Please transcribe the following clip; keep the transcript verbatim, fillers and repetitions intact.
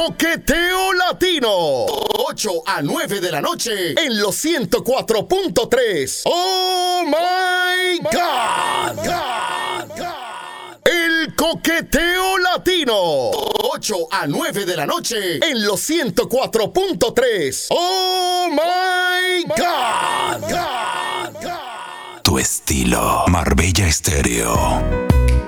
Coqueteo Latino. ocho a nueve de la noche en los ciento cuatro punto tres. ¡Oh, my God! God, God! El Coqueteo Latino. ocho a nueve de la noche en los ciento cuatro punto tres. ¡Oh, my God! God, God! Tu estilo. Marbella Estéreo.